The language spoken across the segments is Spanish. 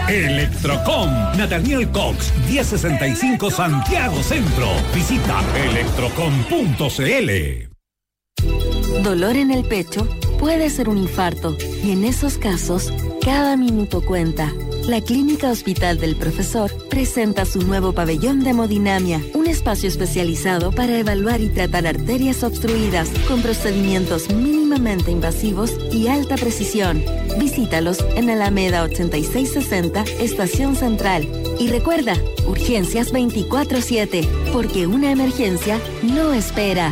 Electrocom, Nathaniel Cox, 1065 Santiago Centro. Visita electrocom.cl. Dolor en el pecho puede ser un infarto y en esos casos, cada minuto cuenta. La Clínica Hospital del Profesor presenta su nuevo pabellón de hemodinamia, un espacio especializado para evaluar y tratar arterias obstruidas con procedimientos mínimamente invasivos y alta precisión. Visítalos en Alameda 8660, Estación Central. Y recuerda, urgencias 24/7, porque una emergencia no espera.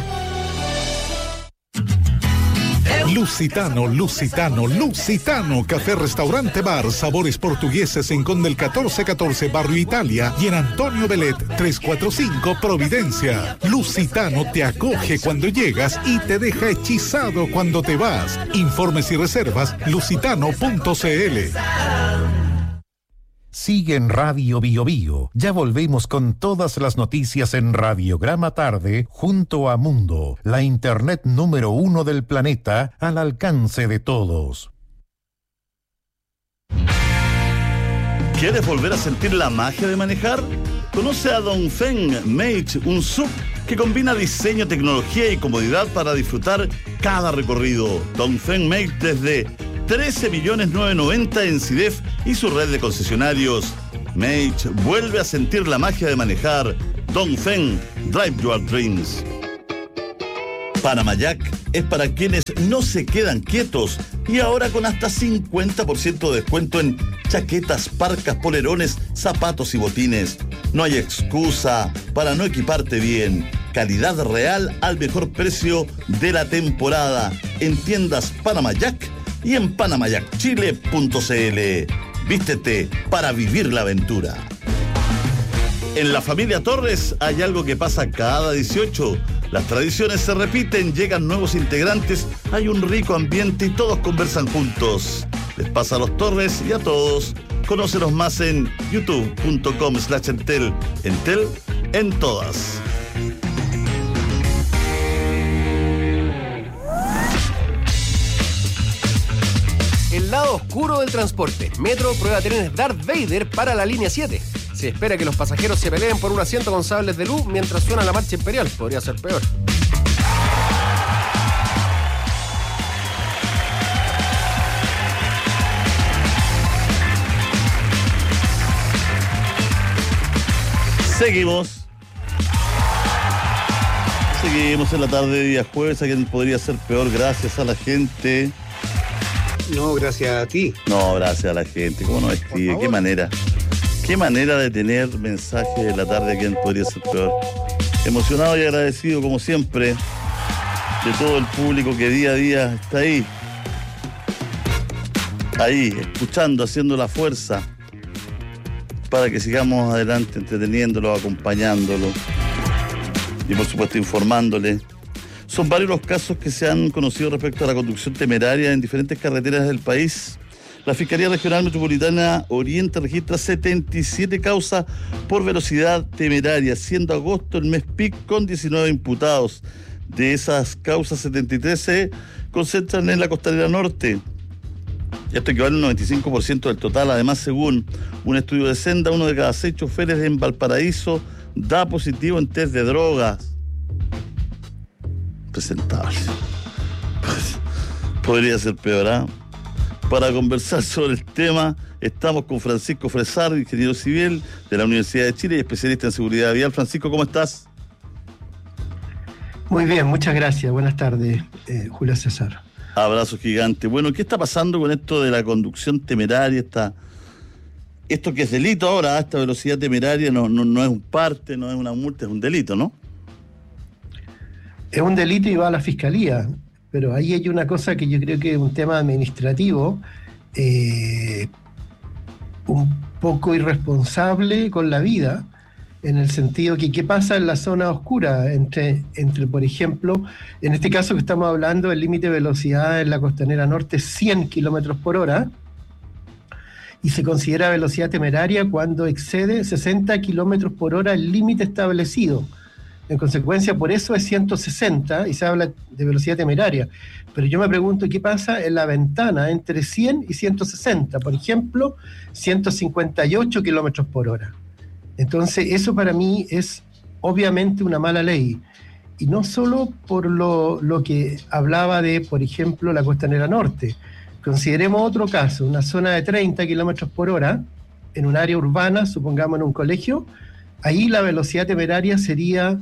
Lusitano, Café Restaurante Bar, sabores portugueses en Conde el 1414, Barrio Italia, y en Antonio Belet 345, Providencia. Lusitano te acoge cuando llegas y te deja hechizado cuando te vas. Informes y reservas, lusitano.cl. Sigue en Radio Bio Bio. Ya volvemos con todas las noticias en Radiograma Tarde junto a Mundo, la internet número 1 del planeta al alcance de todos. ¿Quieres volver a sentir la magia de manejar? Conoce a Dongfeng Mate, un SUV que combina diseño, tecnología y comodidad para disfrutar cada recorrido. Dongfeng Mate desde 13.990.000 en CIDEF y su red de concesionarios. Mate vuelve a sentir la magia de manejar. Dongfeng, drive your dreams. Panamayac es para quienes no se quedan quietos y ahora con hasta 50% de descuento en chaquetas, parcas, polerones, zapatos y botines. No hay excusa para no equiparte bien. Calidad real al mejor precio de la temporada en tiendas Panamayac y en panamayacchile.cl. Vístete para vivir la aventura. En la familia Torres hay algo que pasa cada 18. Las tradiciones se repiten, llegan nuevos integrantes, hay un rico ambiente y todos conversan juntos. Les pasa a los Torres y a todos. Conócelos más en youtube.com/Entel. Entel en todas. El lado oscuro del transporte. Metro prueba trenes Darth Vader para la línea 7. Se espera que los pasajeros se peleen por un asiento con sables de luz mientras suena la marcha imperial. Podría ser peor. Seguimos en la tarde de día jueves. ¿A quién podría ser peor? Gracias a la gente. No, gracias a ti. No, gracias a la gente. ¿Cómo no escribe? Qué manera de tener mensajes de la tarde. ¿A quién podría ser peor? Emocionado y agradecido, como siempre, de todo el público que día a día está ahí, escuchando, haciendo la fuerza para que sigamos adelante, entreteniéndolo, acompañándolo y por supuesto informándole. Son varios los casos que se han conocido respecto a la conducción temeraria en diferentes carreteras del país. La Fiscalía Regional Metropolitana Oriente registra 77 causas por velocidad temeraria, siendo agosto el mes pic con 19 imputados. De esas causas, 73 se concentran en la Costanera Norte. Esto equivale a un 95% del total. Además, según un estudio de Senda, 1 de cada 6 choferes en Valparaíso da positivo en test de drogas. Presentable. Podría ser peor, ¿eh? Para conversar sobre el tema, estamos con Francisco Fresar, ingeniero civil de la Universidad de Chile y especialista en seguridad vial. Francisco, ¿cómo estás? Muy bien, muchas gracias. Buenas tardes, Julio César. Abrazo gigante. Bueno, ¿qué está pasando con esto de la conducción temeraria? Esto que es delito ahora, esta velocidad temeraria no es un parte, no es una multa, es un delito, ¿no? Es un delito y va a la fiscalía, pero ahí hay una cosa que yo creo que es un tema administrativo, un poco irresponsable con la vida, en el sentido que qué pasa en la zona oscura entre, por ejemplo, en este caso que estamos hablando, el límite de velocidad en la Costanera Norte es 100 kilómetros por hora, y se considera velocidad temeraria cuando excede 60 kilómetros por hora el límite establecido. En consecuencia, por eso es 160 y se habla de velocidad temeraria. Pero yo me pregunto qué pasa en la ventana entre 100 y 160. Por ejemplo, 158 kilómetros por hora. Entonces, eso para mí es obviamente una mala ley. Y no solo por lo que hablaba de, por ejemplo, la Costanera Norte. Consideremos otro caso, una zona de 30 kilómetros por hora en un área urbana, supongamos en un colegio. Ahí la velocidad temeraria sería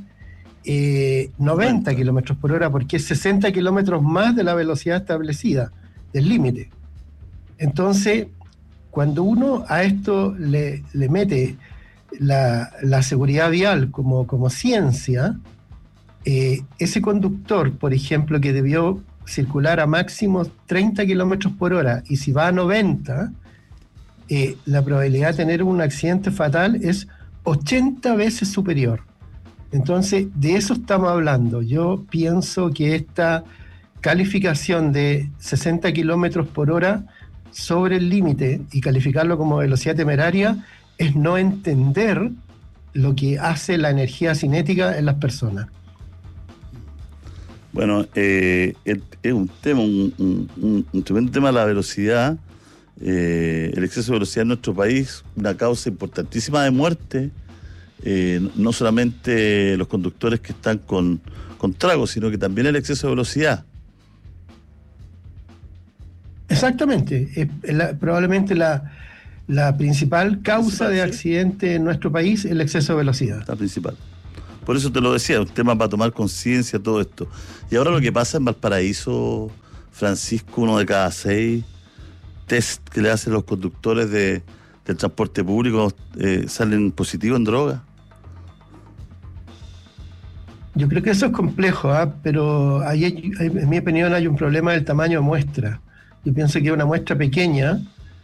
90 kilómetros por hora, porque es 60 kilómetros más de la velocidad establecida, del límite. Entonces, cuando uno a esto le mete la seguridad vial como ciencia, ese conductor, por ejemplo, que debió circular a máximo 30 kilómetros por hora, y si va a 90, la probabilidad de tener un accidente fatal es 80 veces superior. Entonces, de eso estamos hablando. Yo pienso que esta calificación de 60 kilómetros por hora sobre el límite y calificarlo como velocidad temeraria es no entender lo que hace la energía cinética en las personas. Bueno, es un tema, un tremendo tema, la velocidad, el exceso de velocidad en nuestro país, una causa importantísima de muerte, no solamente los conductores que están con tragos, sino que también el exceso de velocidad. Exactamente, probablemente la principal causa de accidente en nuestro país es el exceso de velocidad. La principal. Por eso te lo decía, un tema para tomar conciencia, todo esto. Y ahora lo que pasa en Valparaíso, Francisco, 1 de cada 6 test que le hacen los conductores del transporte público salen positivos en droga. Yo creo que eso es complejo, pero en mi opinión hay un problema del tamaño de muestra. Yo pienso que es una muestra pequeña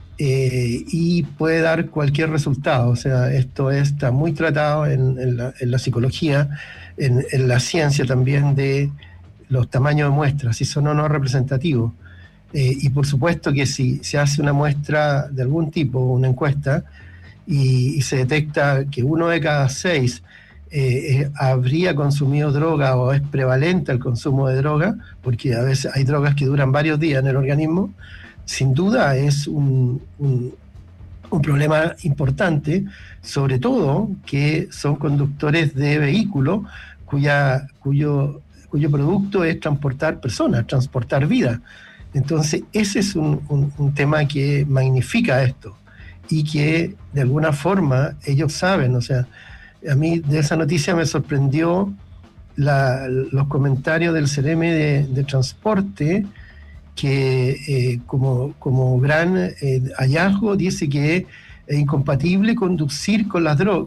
y puede dar cualquier resultado. O sea, esto está muy tratado en la psicología, en la ciencia también, de los tamaños de muestras, si son o no representativos. Y por supuesto que si se hace una muestra de algún tipo, una encuesta, y se detecta que 1 de cada 6 habría consumido droga o es prevalente el consumo de droga, porque a veces hay drogas que duran varios días en el organismo, sin duda es un problema importante, sobre todo que son conductores de vehículos cuyo producto es transportar personas, transportar vida. Entonces ese es un tema que magnifica esto y que de alguna forma ellos saben. O sea, a mí de esa noticia me sorprendió los comentarios del CEREMI de Transporte, que como gran hallazgo dice que es incompatible conducir con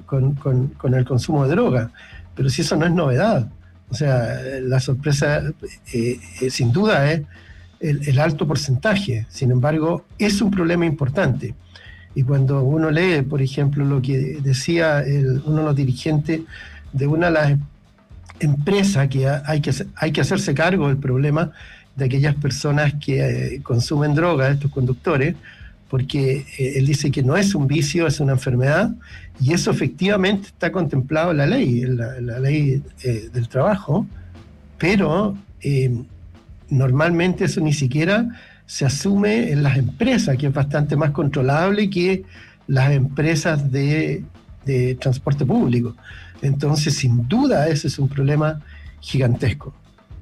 el consumo de droga. Pero si eso no es novedad. O sea, la sorpresa sin duda es el alto porcentaje. Sin embargo, es un problema importante. Y cuando uno lee, por ejemplo, lo que decía uno de los dirigentes de una de las empresas, que hay que hacerse cargo del problema de aquellas personas que consumen droga, estos conductores, porque él dice que no es un vicio, es una enfermedad, y eso efectivamente está contemplado en la ley, la ley del trabajo, pero normalmente eso ni siquiera se asume en las empresas, que es bastante más controlable que las empresas de transporte público. Entonces, sin duda, ese es un problema gigantesco.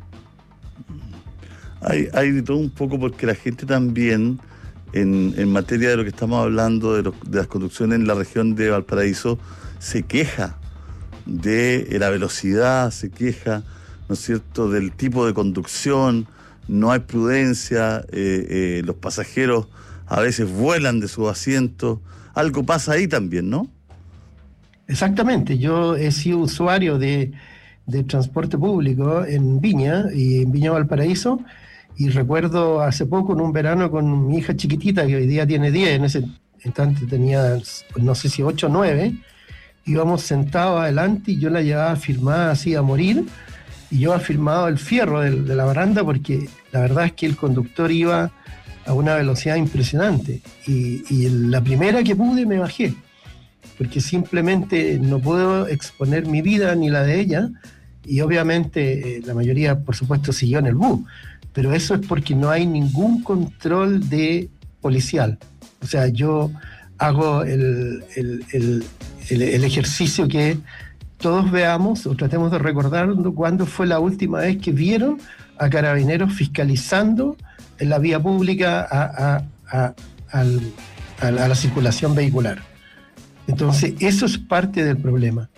Hay de todo un poco, porque la gente también, en materia de lo que estamos hablando, de las conducciones en la región de Valparaíso, se queja de la velocidad, se queja, ¿no es cierto?, del tipo de conducción. No hay prudencia, los pasajeros a veces vuelan de sus asientos. Algo pasa ahí también, ¿no? Exactamente. Yo he sido usuario de transporte público en Viña y en Viña Valparaíso, y recuerdo hace poco, en un verano, con mi hija chiquitita, que hoy día tiene 10, en ese instante tenía, no sé si 8 o 9, íbamos sentados adelante y yo la llevaba firmada así a morir, y yo había firmado el fierro de la baranda, porque la verdad es que el conductor iba a una velocidad impresionante, y la primera que pude me bajé, porque simplemente no puedo exponer mi vida ni la de ella y obviamente la mayoría, por supuesto, siguió en el bus, pero eso es porque no hay ningún control policial. O sea, yo hago el ejercicio que todos veamos o tratemos de recordar cuándo fue la última vez que vieron a carabineros fiscalizando en la vía pública a la circulación vehicular. Entonces, eso es parte del problema.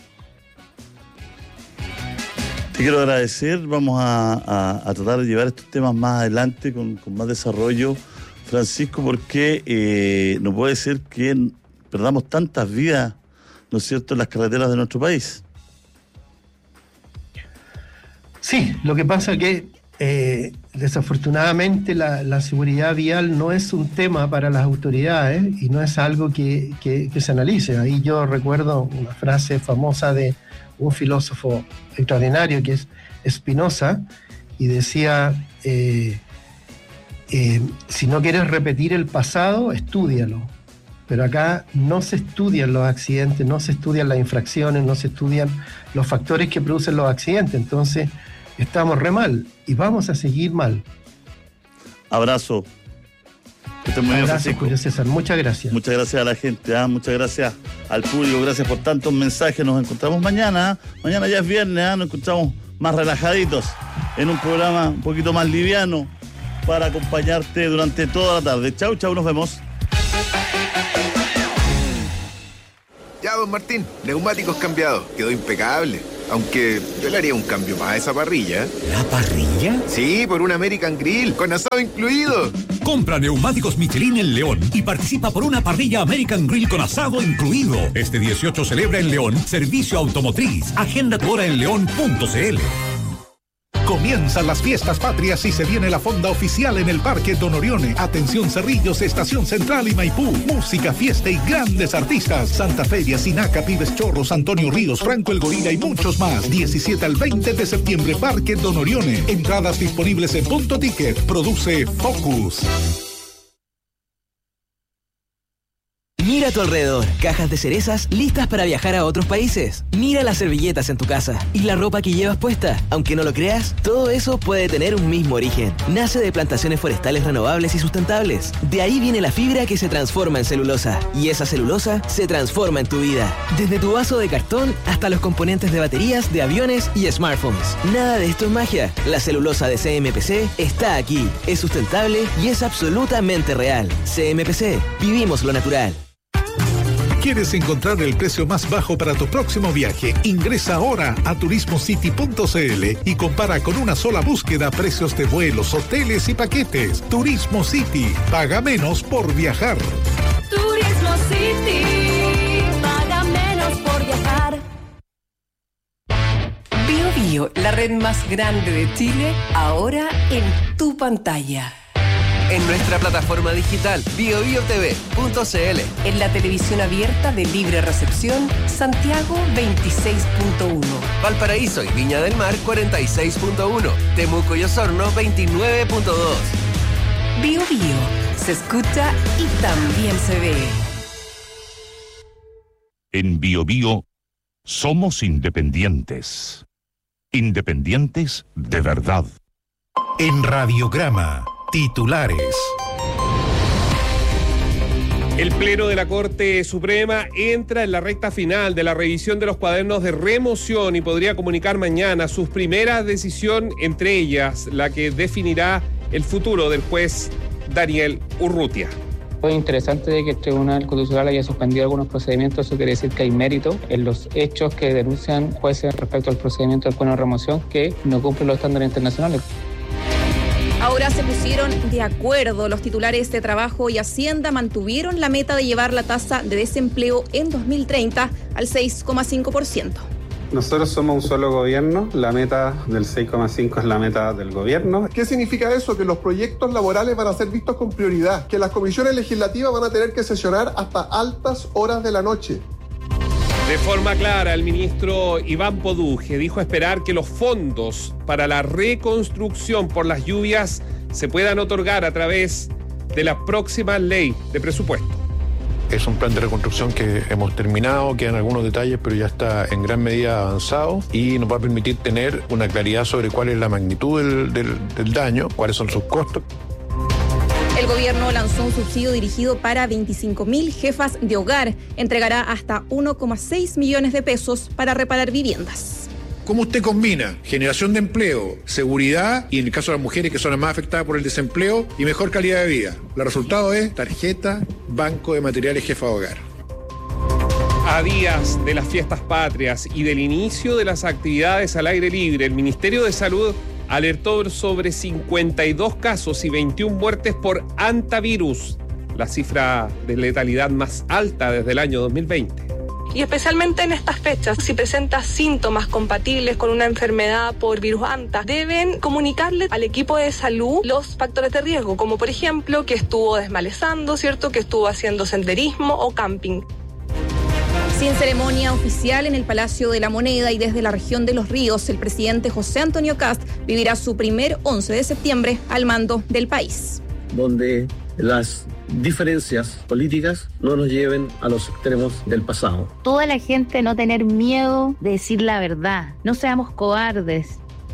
Te quiero agradecer. Vamos a tratar de llevar estos temas más adelante con más desarrollo, Francisco, porque no puede ser que perdamos tantas vidas, ¿no es cierto?, en las carreteras de nuestro país. Sí, lo que pasa es que desafortunadamente la seguridad vial no es un tema para las autoridades y no es algo que se analice. Ahí yo recuerdo una frase famosa de un filósofo extraordinario que es Spinoza, y decía, si no quieres repetir el pasado, estúdialo. Pero acá no se estudian los accidentes, no se estudian las infracciones, no se estudian los factores que producen los accidentes. Entonces, estamos re mal y vamos a seguir mal. Abrazo. Que estés muy bien, Francisco. Julio César. Muchas gracias. Muchas gracias a la gente, muchas gracias al público, gracias por tantos mensajes. Nos encontramos mañana. Mañana ya es viernes, nos encontramos más relajaditos en un programa un poquito más liviano para acompañarte durante toda la tarde. Chau, chau, nos vemos. Ya, don Martín, neumáticos cambiados, quedó impecable. Aunque yo le haría un cambio más a esa parrilla. ¿La parrilla? Sí, por un American Grill, con asado incluido. Compra neumáticos Michelin en León y participa por una parrilla American Grill con asado incluido. Este 18 celebra en León Servicio Automotriz. Agenda tu hora en león.cl. Comienzan las fiestas patrias y se viene la fonda oficial en el Parque Don Orione. Atención Cerrillos, Estación Central y Maipú. Música, fiesta y grandes artistas. Santa Feria, Sinaca, Pibes Chorros, Antonio Ríos, Franco el Gorila y muchos más. 17 al 20 de septiembre, Parque Don Orione. Entradas disponibles en Punto Ticket. Produce Focus. Mira a tu alrededor, cajas de cerezas listas para viajar a otros países. Mira las servilletas en tu casa y la ropa que llevas puesta. Aunque no lo creas, todo eso puede tener un mismo origen. Nace de plantaciones forestales renovables y sustentables. De ahí viene la fibra que se transforma en celulosa. Y esa celulosa se transforma en tu vida. Desde tu vaso de cartón hasta los componentes de baterías, de aviones y smartphones. Nada de esto es magia. La celulosa de CMPC está aquí. Es sustentable y es absolutamente real. CMPC, vivimos lo natural. ¿Quieres encontrar el precio más bajo para tu próximo viaje? Ingresa ahora a turismocity.cl y compara con una sola búsqueda precios de vuelos, hoteles y paquetes. Turismo City. Paga menos por viajar. Turismo City. Paga menos por viajar. Bio Bio, la red más grande de Chile, ahora en tu pantalla. En nuestra plataforma digital biobiotv.cl. En la televisión abierta de libre recepción, Santiago 26.1. Valparaíso y Viña del Mar 46.1. Temuco y Osorno 29.2. Bio Bio, se escucha y también se ve. En Bio Bio somos independientes. Independientes de verdad. En Radiograma. Titulares. El Pleno de la Corte Suprema entra en la recta final de la revisión de los cuadernos de remoción y podría comunicar mañana su primera decisión, entre ellas la que definirá el futuro del juez Daniel Urrutia. Es interesante de que el Tribunal Constitucional haya suspendido algunos procedimientos. Eso quiere decir que hay mérito en los hechos que denuncian jueces respecto al procedimiento del pleno de remoción que no cumplen los estándares internacionales. Ahora se pusieron de acuerdo. Los titulares de Trabajo y Hacienda mantuvieron la meta de llevar la tasa de desempleo en 2030 al 6,5%. Nosotros somos un solo gobierno, la meta del 6,5 es la meta del gobierno. ¿Qué significa eso? Que los proyectos laborales van a ser vistos con prioridad, que las comisiones legislativas van a tener que sesionar hasta altas horas de la noche. De forma clara, el ministro Iván Poduje dijo esperar que los fondos para la reconstrucción por las lluvias se puedan otorgar a través de la próxima ley de presupuesto. Es un plan de reconstrucción que hemos terminado, quedan algunos detalles, pero ya está en gran medida avanzado y nos va a permitir tener una claridad sobre cuál es la magnitud del daño, cuáles son sus costos. El gobierno lanzó un subsidio dirigido para 25.000 jefas de hogar. Entregará hasta 1,6 millones de pesos para reparar viviendas. ¿Cómo usted combina generación de empleo, seguridad y en el caso de las mujeres que son las más afectadas por el desempleo y mejor calidad de vida? El resultado es tarjeta Banco de Materiales Jefa de Hogar. A días de las fiestas patrias y del inicio de las actividades al aire libre, el Ministerio de Salud alertó sobre 52 casos y 21 muertes por hantavirus, la cifra de letalidad más alta desde el año 2020. Y especialmente en estas fechas, si presenta síntomas compatibles con una enfermedad por virus hanta, deben comunicarle al equipo de salud los factores de riesgo, como por ejemplo que estuvo desmalezando, ¿cierto? Que estuvo haciendo senderismo o camping. Sin ceremonia oficial en el Palacio de la Moneda y desde la región de Los Ríos, el presidente José Antonio Kast vivirá su primer 11 de septiembre al mando del país. Donde las diferencias políticas no nos lleven a los extremos del pasado. Toda la gente no tener miedo de decir la verdad, no seamos cobardes.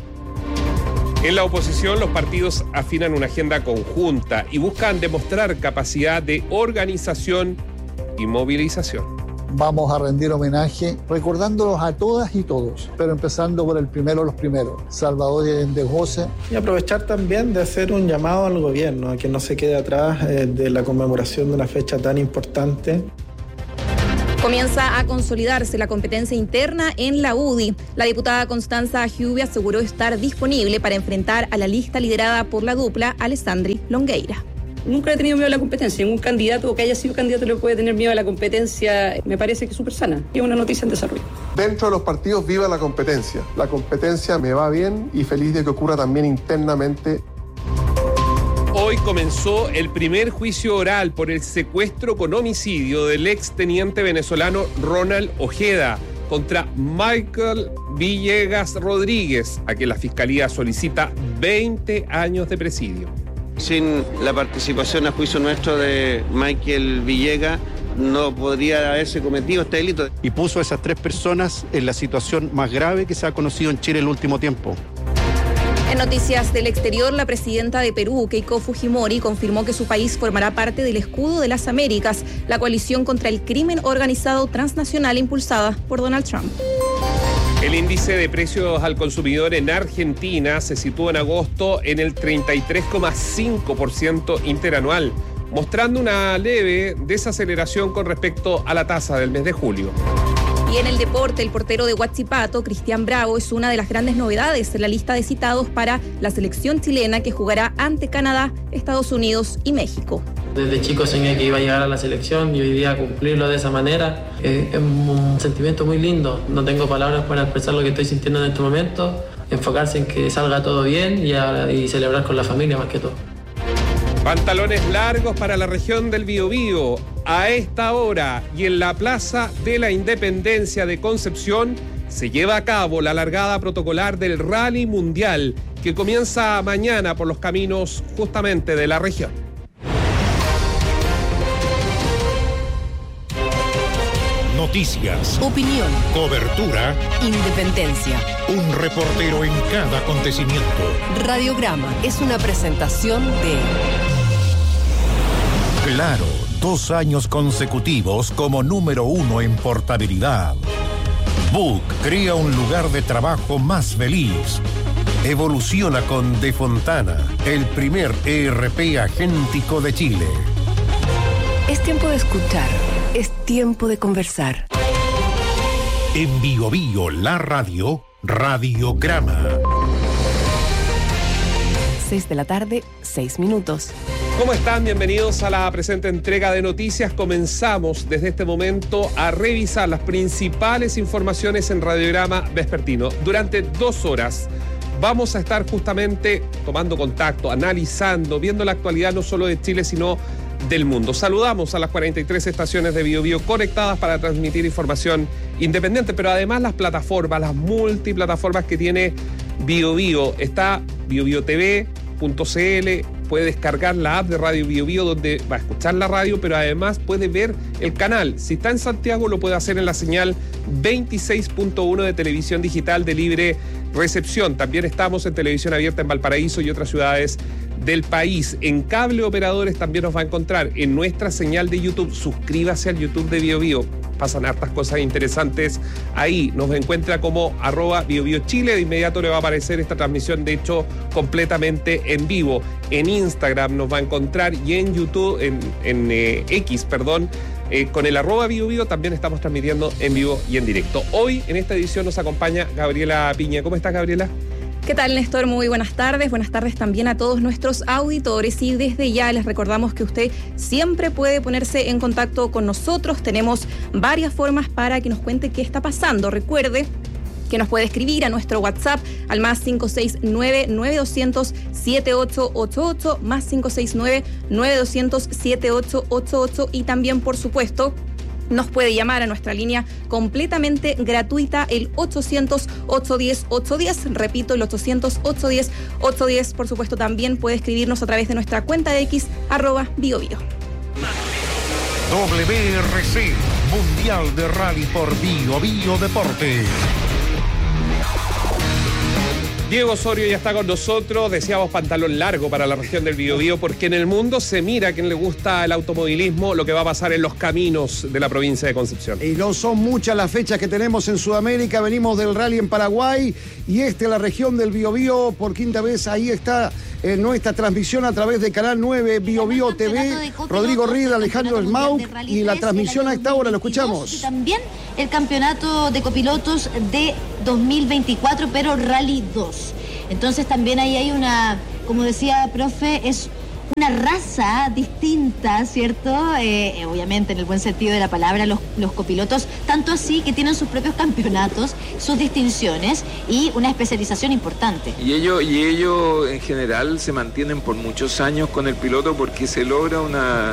En la oposición, los partidos afinan una agenda conjunta y buscan demostrar capacidad de organización y movilización. Vamos a rendir homenaje recordándolos a todas y todos, pero empezando por el primero de los primeros, Salvador de José. Y aprovechar también de hacer un llamado al gobierno a que no se quede atrás de la conmemoración de una fecha tan importante. Comienza a consolidarse la competencia interna en la UDI. La diputada Constanza Giubi aseguró estar disponible para enfrentar a la lista liderada por la dupla Alessandri Longueira. Nunca he tenido miedo a la competencia. Ningún candidato que haya sido candidato le puede tener miedo a la competencia. Me parece que es súper sana. Es una noticia en desarrollo. Dentro de los partidos viva la competencia. La competencia me va bien y feliz de que ocurra también internamente. Hoy comenzó el primer juicio oral por el secuestro con homicidio del exteniente venezolano Ronald Ojeda contra Michael Villegas Rodríguez, a quien la Fiscalía solicita 20 años de presidio. Sin la participación a juicio nuestro de Michael Villegas, no podría haberse cometido este delito. Y puso a esas 3 personas en la situación más grave que se ha conocido en Chile en el último tiempo. En noticias del exterior, la presidenta de Perú, Keiko Fujimori, confirmó que su país formará parte del Escudo de las Américas, la coalición contra el crimen organizado transnacional impulsada por Donald Trump. El índice de precios al consumidor en Argentina se situó en agosto en el 33,5% interanual, mostrando una leve desaceleración con respecto a la tasa del mes de julio. Y en el deporte, el portero de Huachipato, Cristian Bravo, es una de las grandes novedades en la lista de citados para la selección chilena que jugará ante Canadá, Estados Unidos y México. Desde chico soñé que iba a llegar a la selección y hoy día cumplirlo de esa manera es un sentimiento muy lindo. No tengo palabras para expresar lo que estoy sintiendo en este momento. Enfocarse en que salga todo bien y celebrar con la familia más que todo. Pantalones largos para la región del Biobío. A esta hora y en la Plaza de la Independencia de Concepción se lleva a cabo la largada protocolar del Rally Mundial que comienza mañana por los caminos justamente de la región. Noticias, opinión, cobertura, independencia. Un reportero en cada acontecimiento. Radiograma es una presentación de Claro, 2 años consecutivos como número 1 en portabilidad. Book crea un lugar de trabajo más feliz. Evoluciona con De Fontana, el primer ERP agéntico de Chile. Es tiempo de escuchar, es tiempo de conversar. En Biobío, la radio, Radiograma. 6 de la tarde, 6 minutos. ¿Cómo están? Bienvenidos a la presente entrega de noticias. Comenzamos desde este momento a revisar las principales informaciones en Radiograma Vespertino. Durante 2 horas vamos a estar justamente tomando contacto, analizando, viendo la actualidad no solo de Chile, sino del mundo. Saludamos a las 43 estaciones de Biobío conectadas para transmitir información independiente, pero además las plataformas, las multiplataformas que tiene Biobío. Está biobiotv.cl, puede descargar la app de Radio Bio Bio, donde va a escuchar la radio, pero además puede ver el canal. Si está en Santiago, lo puede hacer en la señal 26.1 de televisión digital de libre recepción. También estamos en televisión abierta en Valparaíso y otras ciudades del país. En cable operadores también nos va a encontrar en nuestra señal de YouTube. Suscríbase al YouTube de Bio Bio. Pasan hartas cosas interesantes ahí. Nos encuentra como @BioBioChile. De inmediato le va a aparecer esta transmisión, de hecho, completamente en vivo. En Instagram nos va a encontrar y en YouTube, en X, perdón, con el @BioBio también estamos transmitiendo en vivo y en directo. Hoy en esta edición nos acompaña Gabriela Piña. ¿Cómo estás, Gabriela? ¿Qué tal, Néstor? Muy buenas tardes. Buenas tardes también a todos nuestros auditores. Y desde ya les recordamos que usted siempre puede ponerse en contacto con nosotros. Tenemos varias formas para que nos cuente qué está pasando. Recuerde que nos puede escribir a nuestro WhatsApp al más 569-9200-7888, más 569-9200-7888, y también, por supuesto, nos puede llamar a nuestra línea completamente gratuita, el 800-810-810. Repito, el 800-810-810. Por supuesto, también puede escribirnos a través de nuestra cuenta de X, @BioBio. WRC, Mundial de Rally por Bio Bio Deportes. Diego Osorio ya está con nosotros. Deseamos pantalón largo para la región del Biobío, porque en el mundo se mira a quien le gusta el automovilismo lo que va a pasar en los caminos de la provincia de Concepción. Y no son muchas las fechas que tenemos en Sudamérica. Venimos del rally en Paraguay y la región del Biobío por quinta vez. Ahí está nuestra transmisión a través de Canal 9 Biobío TV. Rodrigo Rida, Alejandro Smauk, y la transmisión a esta hora, lo escuchamos. Y también el campeonato de copilotos de 2024, pero Rally 2. Entonces también ahí hay una, como decía profe, es una raza distinta, ¿cierto? Obviamente, en el buen sentido de la palabra, los copilotos, tanto así que tienen sus propios campeonatos, sus distinciones y una especialización importante. Y ellos en general se mantienen por muchos años con el piloto porque se logra una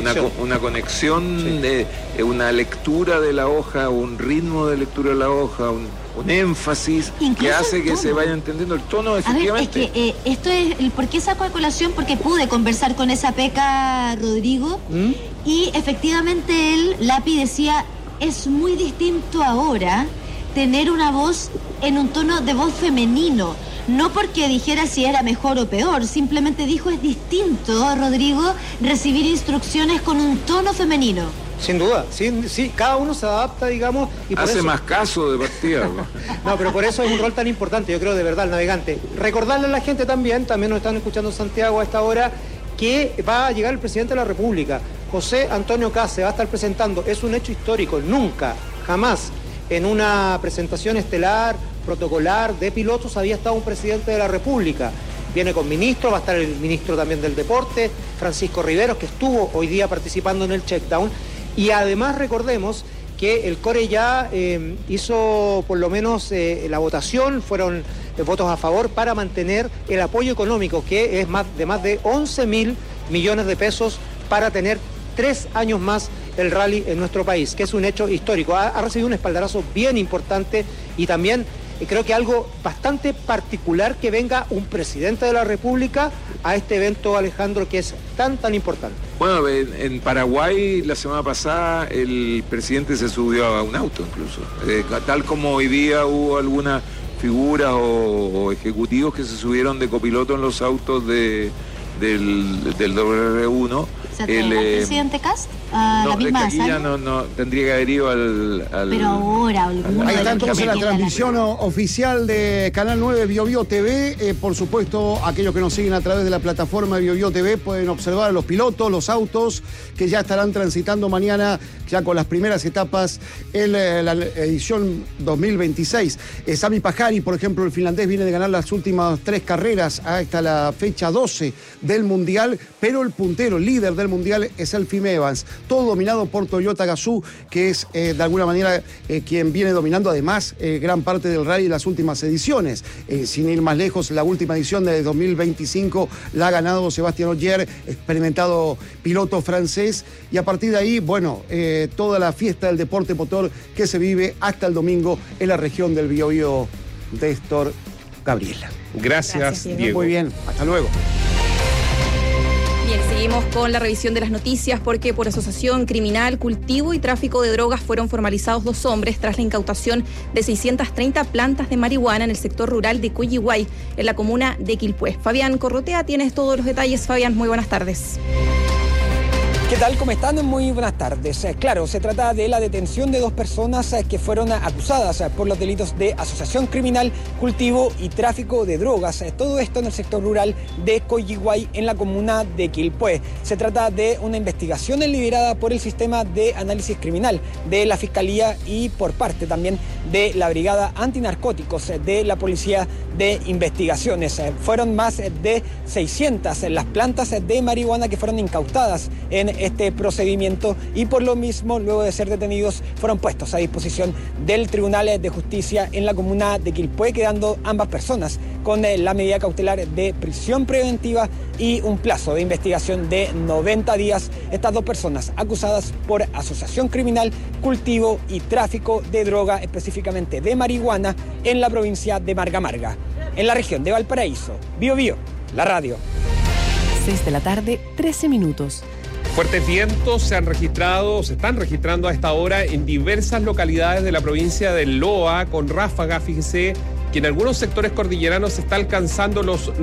conexión, sí. Una lectura de la hoja, un ritmo de lectura de la hoja, un énfasis incluso que hace que se vaya entendiendo el tono, efectivamente. A ver, es que esto es el por qué saco a colación, porque pude conversar con esa Peca Rodrigo y efectivamente él, Lapi, decía, es muy distinto ahora tener una voz en un tono de voz femenino. No porque dijera si era mejor o peor, simplemente dijo es distinto, Rodrigo, recibir instrucciones con un tono femenino. Sin duda, sí, cada uno se adapta, digamos. Y por hace eso... más caso de partida. No, pero por eso es un rol tan importante, yo creo, de verdad, el navegante. Recordarle a la gente también nos están escuchando en Santiago a esta hora, que va a llegar el presidente de la República, José Antonio Kast, se va a estar presentando. Es un hecho histórico, nunca, jamás, en una presentación estelar, protocolar, de pilotos, había estado un presidente de la República. Viene con ministro, va a estar el ministro también del deporte, Francisco Riveros, que estuvo hoy día participando en el checkdown. Y además recordemos que el CORE ya hizo por lo menos la votación, fueron votos a favor para mantener el apoyo económico, que es más de 11.000 millones de pesos para tener 3 años más el rally en nuestro país, que es un hecho histórico. Ha recibido un espaldarazo bien importante y también creo que algo bastante particular que venga un presidente de la República a este evento, Alejandro, que es tan importante. Bueno, en Paraguay la semana pasada el presidente se subió a un auto incluso, tal como hoy día hubo algunas figuras o ejecutivos que se subieron de copiloto en los autos del WR1. ¿Se el presidente Kast? La misma aquí ya no tendría que haber ido al... Pero ahora... Ahí está entonces la transmisión oficial de Canal 9 Biobío TV. Por supuesto, aquellos que nos siguen a través de la plataforma Biobío TV pueden observar a los pilotos, los autos que ya estarán transitando mañana, ya con las primeras etapas en la edición 2026. Sami Pajari, por ejemplo, el finlandés, viene de ganar las últimas 3 carreras hasta la fecha 12 del Mundial, pero el puntero, el líder del Mundial es Elfyn Evans. Todo dominado por Toyota Gazoo, que es de alguna manera quien viene dominando además gran parte del rally en las últimas ediciones. Sin ir más lejos, la última edición de 2025 la ha ganado Sébastien Ogier, experimentado piloto francés, y a partir de ahí, bueno, toda la fiesta del deporte motor que se vive hasta el domingo en la región del Biobío. Néstor, Gabriela. Gracias, Diego. Muy bien, hasta luego. Seguimos con la revisión de las noticias porque por asociación criminal, cultivo y tráfico de drogas fueron formalizados 2 hombres tras la incautación de 630 plantas de marihuana en el sector rural de Coyihuay, en la comuna de Quilpué. Fabián Corrotea, tienes todos los detalles. Fabián, muy buenas tardes. ¿Qué tal? ¿Cómo están? Muy buenas tardes. Claro, se trata de la detención de 2 personas que fueron acusadas por los delitos de asociación criminal, cultivo y tráfico de drogas. Todo esto en el sector rural de Coyihuay, en la comuna de Quilpué. Se trata de una investigación liderada por el Sistema de Análisis Criminal de la Fiscalía y por parte también de la Brigada Antinarcóticos de la Policía de Investigaciones. Fueron más de 600 las plantas de marihuana que fueron incautadas en este procedimiento y por lo mismo, luego de ser detenidos, fueron puestos a disposición del Tribunal de Justicia en la comuna de Quilpué, quedando ambas personas con la medida cautelar de prisión preventiva y un plazo de investigación de 90 días. Estas 2 personas acusadas por asociación criminal, cultivo y tráfico de droga, específicamente de marihuana, en la provincia de Marga Marga, en la región de Valparaíso. Bío Bío, la radio. 6 de la tarde, 13 minutos. Fuertes vientos se están registrando a esta hora en diversas localidades de la provincia de Loa, con ráfagas, fíjense, que en algunos sectores cordilleranos se está alcanzando los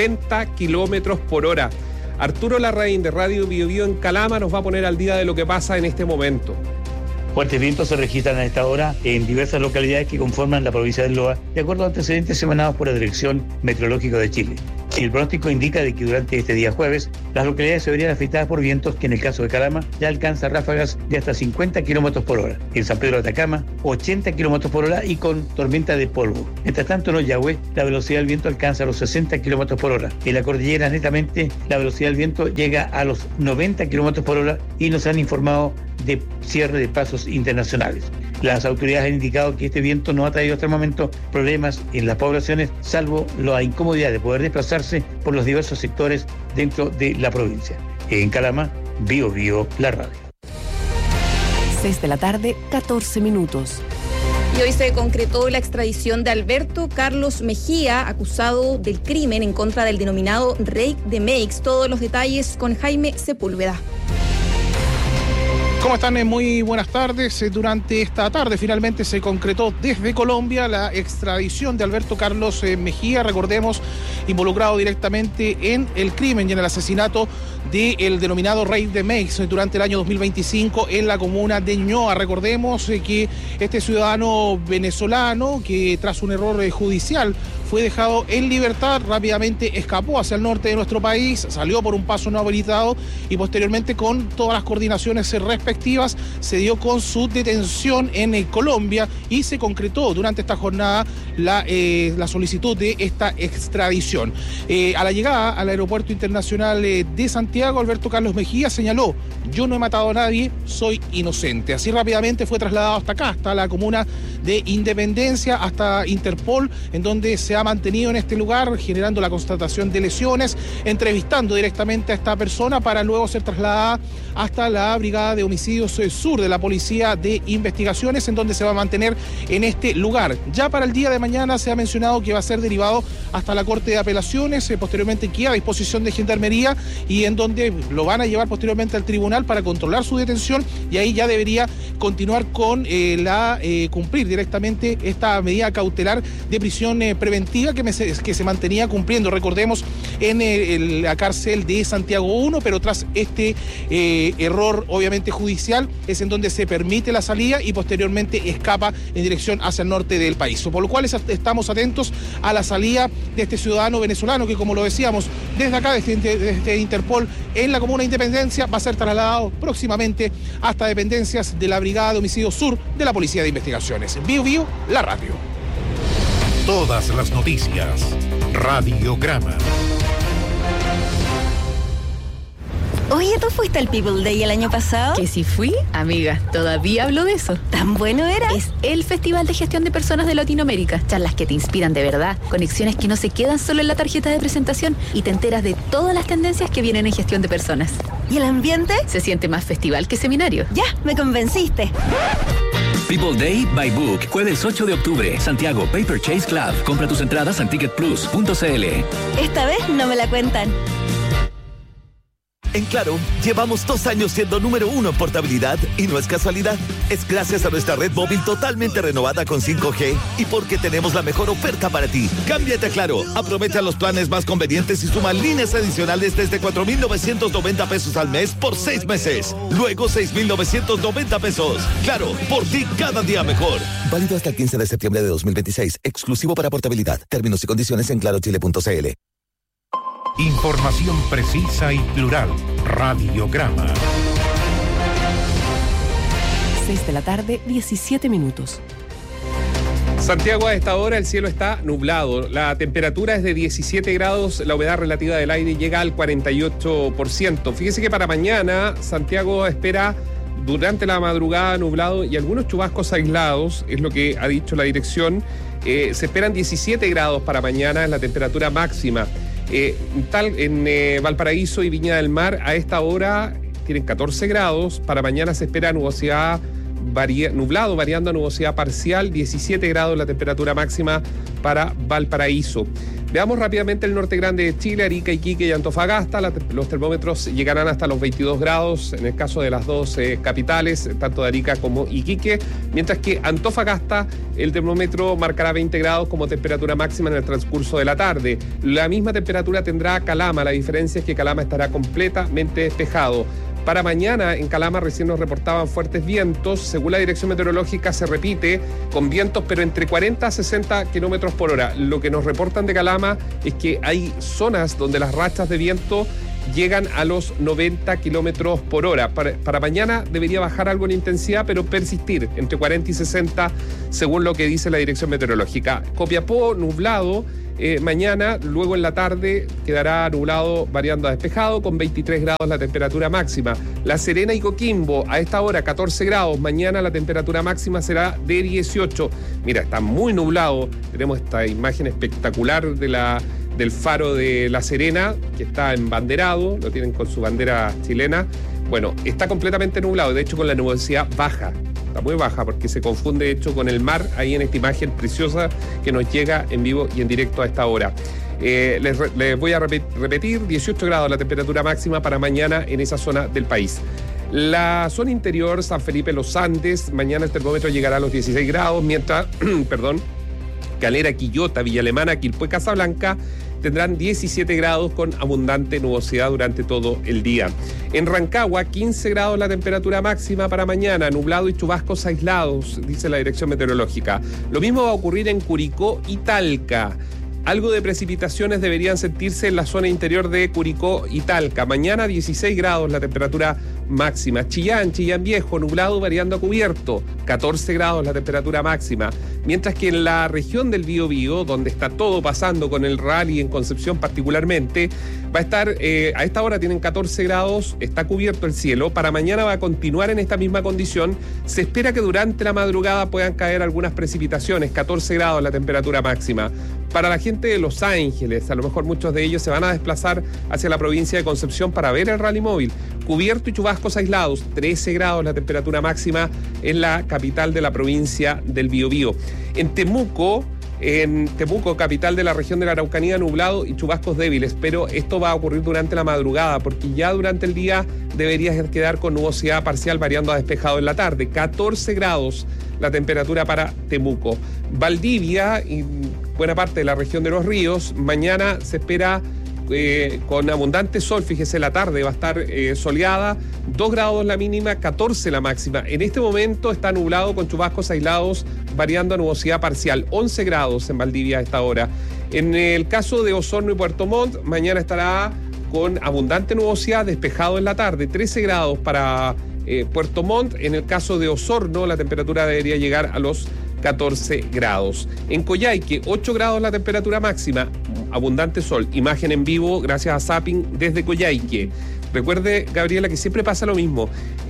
90 kilómetros por hora. Arturo Larraín, de Radio Bío Bío en Calama, nos va a poner al día de lo que pasa en este momento. Fuertes vientos se registran a esta hora en diversas localidades que conforman la provincia de Loa, de acuerdo a antecedentes emanados por la Dirección Meteorológica de Chile. El pronóstico indica de que durante este día jueves, las localidades se verían afectadas por vientos que en el caso de Calama ya alcanza ráfagas de hasta 50 kilómetros por hora. En San Pedro de Atacama, 80 kilómetros por hora y con tormenta de polvo. Mientras tanto, en Ollagüe, la velocidad del viento alcanza los 60 kilómetros por hora. En la cordillera, netamente, la velocidad del viento llega a los 90 kilómetros por hora y nos han informado de cierre de pasos internacionales. Las autoridades han indicado que este viento no ha traído hasta el momento problemas en las poblaciones, salvo la incomodidad de poder desplazarse por los diversos sectores dentro de la provincia. En Calama, Bío Bío, la radio. 6 de la tarde, 14 minutos. Y hoy se concretó la extradición de Alberto Carlos Mejía, acusado del crimen en contra del denominado Rey de Meix. Todos los detalles con Jaime Sepúlveda. ¿Cómo están? Muy buenas tardes. Durante esta tarde finalmente se concretó desde Colombia la extradición de Alberto Carlos Mejía, recordemos, involucrado directamente en el crimen y en el asesinato del denominado Rey de Meix durante el año 2025 en la comuna de Ñuñoa. Recordemos que este ciudadano venezolano, que tras un error judicial fue dejado en libertad, rápidamente escapó hacia el norte de nuestro país, salió por un paso no habilitado y posteriormente, con todas las coordinaciones respectivas, se dio con su detención en Colombia y se concretó durante esta jornada la solicitud de esta extradición. A la llegada al aeropuerto internacional de Santiago, Alberto Carlos Mejía señaló: yo no he matado a nadie, soy inocente. Así rápidamente fue trasladado hasta acá, hasta la comuna de Independencia, hasta Interpol, en donde se ha mantenido en este lugar, generando la constatación de lesiones, entrevistando directamente a esta persona para luego ser trasladada hasta la Brigada de Homicidios Sur de la Policía de Investigaciones, en donde se va a mantener en este lugar. Ya para el día de mañana se ha mencionado que va a ser derivado hasta la Corte de Apelaciones, posteriormente queda a disposición de Gendarmería y en donde lo van a llevar posteriormente al tribunal para controlar su detención, y ahí ya debería continuar con cumplir directamente esta medida cautelar de prisión preventiva que se mantenía cumpliendo, recordemos, en la cárcel de Santiago 1, pero tras este error obviamente judicial es en donde se permite la salida y posteriormente escapa en dirección hacia el norte del país. Por lo cual estamos atentos a la salida de este ciudadano venezolano que, como lo decíamos, desde acá, desde Interpol en la comuna de Independencia, va a ser trasladado próximamente hasta dependencias de la Brigada de Homicidios Sur de la Policía de Investigaciones. Bío Bío, la radio. Todas las noticias. Radiograma. Oye, ¿tú fuiste al People Day el año pasado? ¿Que si fui? Amiga, todavía hablo de eso. ¿Tan bueno era? Es el Festival de Gestión de Personas de Latinoamérica. Charlas que te inspiran de verdad, conexiones que no se quedan solo en la tarjeta de presentación y te enteras de todas las tendencias que vienen en gestión de personas. ¿Y el ambiente? Se siente más festival que seminario. Ya, me convenciste. People Day by Book, jueves 8 de octubre, Santiago Paper Chase Club. Compra tus entradas en ticketplus.cl. Esta vez no me la cuentan. En Claro, llevamos 2 años siendo número 1 en portabilidad y no es casualidad. Es gracias a nuestra red móvil totalmente renovada con 5G y porque tenemos la mejor oferta para ti. Cámbiate a Claro, aprovecha los planes más convenientes y suma líneas adicionales desde 4,990 pesos al mes por 6 meses. Luego 6,990 pesos. Claro, por ti cada día mejor. Válido hasta el 15 de septiembre de 2026. Exclusivo para portabilidad. Términos y condiciones en clarochile.cl. Información precisa y plural. Radiograma. 6 de la tarde, 17 minutos. Santiago, a esta hora el cielo está nublado. La temperatura es de 17 grados, la humedad relativa del aire llega al 48%. Fíjese que para mañana Santiago espera durante la madrugada nublado y algunos chubascos aislados, es lo que ha dicho la dirección. Se esperan 17 grados para mañana, es la temperatura máxima. En Valparaíso y Viña del Mar a esta hora tienen 14 grados, para mañana se espera nubosidad nublado variando a nubosidad parcial, 17 grados la temperatura máxima para Valparaíso. Veamos rápidamente el norte grande de Chile, Arica, Iquique y Antofagasta. Los termómetros llegarán hasta los 22 grados en el caso de las dos capitales, tanto de Arica como Iquique, mientras que Antofagasta el termómetro marcará 20 grados como temperatura máxima en el transcurso de la tarde. La misma temperatura tendrá Calama, la diferencia es que Calama estará completamente despejado. Para mañana en Calama recién nos reportaban fuertes vientos. Según la dirección meteorológica se repite con vientos pero entre 40 a 60 kilómetros por hora. Lo que nos reportan de Calama es que hay zonas donde las rachas de viento llegan a los 90 kilómetros por hora. Para mañana debería bajar algo en intensidad, pero persistir entre 40 y 60 según lo que dice la dirección meteorológica. Copiapó nublado. Mañana, luego en la tarde, quedará nublado variando a despejado con 23 grados la temperatura máxima. La Serena y Coquimbo a esta hora 14 grados. Mañana la temperatura máxima será de 18. Mira, está muy nublado. Tenemos esta imagen espectacular del faro de La Serena, que está embanderado, lo tienen con su bandera chilena. Bueno, está completamente nublado, de hecho con la nubosidad baja. Está muy baja porque se confunde de hecho con el mar ahí en esta imagen preciosa que nos llega en vivo y en directo a esta hora. Les voy a repetir, 18 grados la temperatura máxima para mañana en esa zona del país. La zona interior, San Felipe, Los Andes, mañana el termómetro llegará a los 16 grados, mientras, Calera, Quillota, Villa Alemana, Quilpué, Casablanca tendrán 17 grados con abundante nubosidad durante todo el día. En Rancagua, 15 grados la temperatura máxima para mañana, nublado y chubascos aislados, dice la dirección meteorológica. Lo mismo va a ocurrir en Curicó y Talca. Algo de precipitaciones deberían sentirse en la zona interior de Curicó y Talca. Mañana 16 grados la temperatura máxima. Chillán Viejo, nublado variando a cubierto, 14 grados la temperatura máxima. Mientras que en la región del Biobío, donde está todo pasando con el rally en Concepción particularmente, va a estar, a esta hora tienen 14 grados, está cubierto el cielo. Para mañana va a continuar en esta misma condición. Se espera que durante la madrugada puedan caer algunas precipitaciones, 14 grados la temperatura máxima. Para la gente de Los Ángeles, a lo mejor muchos de ellos se van a desplazar hacia la provincia de Concepción para ver el rally móvil. Cubierto y chubascos aislados, 13 grados la temperatura máxima en la capital de la provincia del Biobío. En Temuco, capital de la región de la Araucanía, nublado y chubascos débiles, pero esto va a ocurrir durante la madrugada, porque ya durante el día debería quedar con nubosidad parcial variando a despejado en la tarde. 14 grados la temperatura para Temuco. Valdivia y buena parte de la región de Los Ríos, mañana se espera con abundante sol. Fíjese, la tarde va a estar soleada, 2 grados la mínima, 14 la máxima. En este momento está nublado con chubascos aislados variando a nubosidad parcial, 11 grados en Valdivia a esta hora. En el caso de Osorno y Puerto Montt, mañana estará con abundante nubosidad, despejado en la tarde, 13 grados para Puerto Montt. En el caso de Osorno, la temperatura debería llegar a los 14 grados. En Coyhaique, 8 grados la temperatura máxima, abundante sol. Imagen en vivo gracias a Zapping desde Coyhaique. Recuerde, Gabriela, que siempre pasa lo mismo.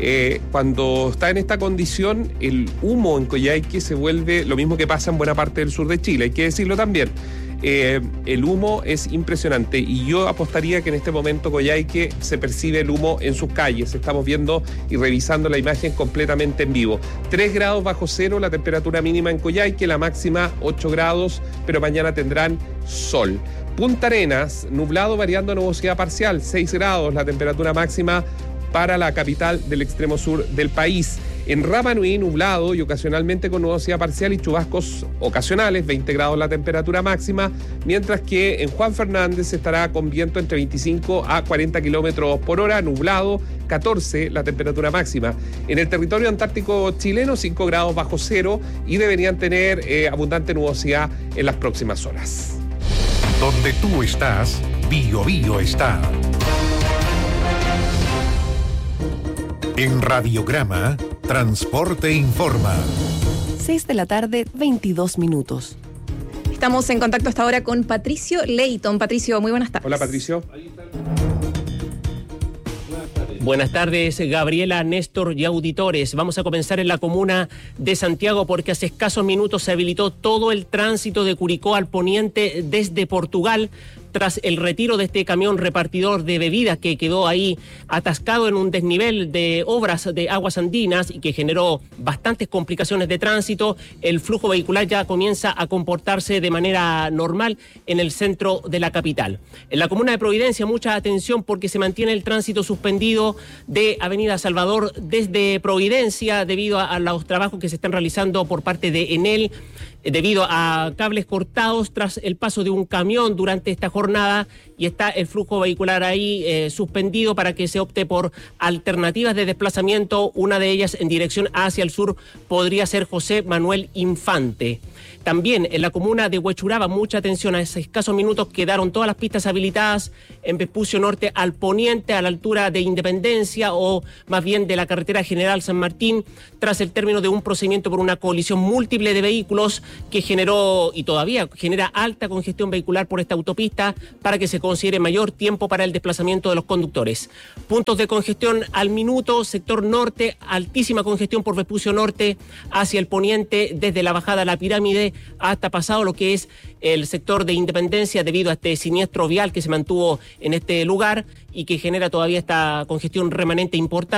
Cuando está en esta condición, el humo en Coyhaique se vuelve lo mismo que pasa en buena parte del sur de Chile, hay que decirlo también. El humo es impresionante y yo apostaría que en este momento Coyhaique se percibe el humo en sus calles. Estamos viendo y revisando la imagen completamente en vivo. 3 grados bajo cero la temperatura mínima en Coyhaique, la máxima 8 grados, pero mañana tendrán sol. Punta Arenas, nublado variando a nubosidad parcial, 6 grados la temperatura máxima para la capital del extremo sur del país. En Rapa Nui, nublado y ocasionalmente con nubosidad parcial y chubascos ocasionales, 20 grados la temperatura máxima, mientras que en Juan Fernández estará con viento entre 25 a 40 kilómetros por hora, nublado, 14 la temperatura máxima. En el territorio antártico chileno, 5 grados bajo cero y deberían tener abundante nubosidad en las próximas horas. Donde tú estás, BioBio está. En Radiograma, Transporte Informa. 6 de la tarde, 22 minutos. Estamos en contacto hasta ahora con Patricio Leighton. Patricio, muy buenas tardes. Hola, Patricio. Buenas tardes, Gabriela, Néstor y auditores. Vamos a comenzar en la comuna de Santiago porque hace escasos minutos se habilitó todo el tránsito de Curicó al poniente desde Portugal tras el retiro de este camión repartidor de bebidas que quedó ahí atascado en un desnivel de obras de aguas andinas y que generó bastantes complicaciones de tránsito. El flujo vehicular ya comienza a comportarse de manera normal en el centro de la capital. En la comuna de Providencia, mucha atención porque se mantiene el tránsito suspendido de Avenida Salvador desde Providencia debido a los trabajos que se están realizando por parte de Enel, debido a cables cortados tras el paso de un camión durante esta jornada, y está el flujo vehicular ahí suspendido para que se opte por alternativas de desplazamiento. Una de ellas en dirección hacia el sur podría ser José Manuel Infante. También en la comuna de Huechuraba, mucha atención, a esos escasos minutos quedaron todas las pistas habilitadas en Vespucio Norte al poniente, a la altura de Independencia o más bien de la carretera General San Martín, tras el término de un procedimiento por una colisión múltiple de vehículos que generó y todavía genera alta congestión vehicular por esta autopista, para que se considere mayor tiempo para el desplazamiento de los conductores. Puntos de congestión al minuto: sector norte, altísima congestión por Vespucio Norte hacia el poniente, desde la bajada a la Pirámide hasta pasado lo que es el sector de Independencia, debido a este siniestro vial que se mantuvo en este lugar y que genera todavía esta congestión remanente importante.